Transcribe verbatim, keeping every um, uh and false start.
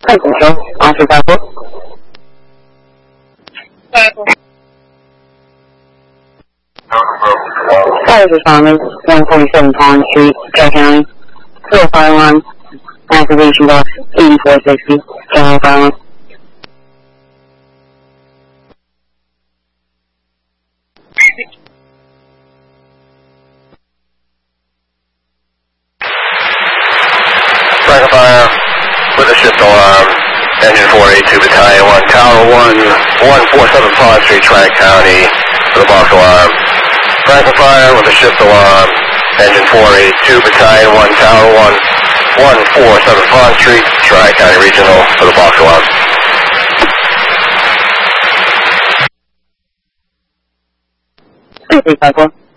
Hi, control. Officer five four. Fire responders, one forty-seven Pond Street, Tri-County. Clear fire alarm. Activation box eighty-four sixty. General fire alarm. Striker fire with a shift alarm. Engine four eighty-two Battalion one, Tower one, one forty-seven Pond Street, Tri-County, for the box alarm. Striker fire with a shift alarm. Engine four eighty-two Battalion one, Tower one, one forty-seven Pond Street, Tri-County Regional, for the box alarm. three five four.